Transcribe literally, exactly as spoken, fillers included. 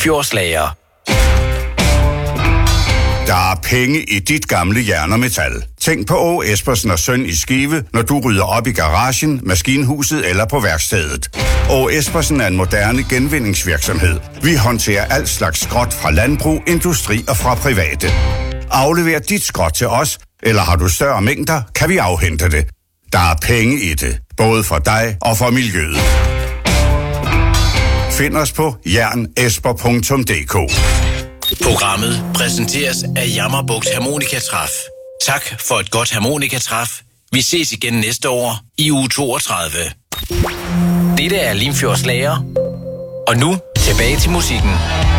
Limfjordslager. Der er penge i dit gamle jern og metal. Tænk på Åge Espersen og Søn i Skive, når du rydder op i garagen, maskinhuset eller på værkstedet. Åge Espersen er en moderne genvindingsvirksomhed. Vi håndterer alt slags skrot fra landbrug, industri og fra private. Aflever dit skrot til os, eller har du større mængder, kan vi afhente det. Der er penge i det, både for dig og for miljøet. Find os på jernesper punktum d k. Programmet præsenteres af Jammerbugt Harmonikatræf. Tak for et godt harmonikatræf. Vi ses igen næste år i uge toogtredive. Dette er Limfjordslager. Og nu tilbage til musikken.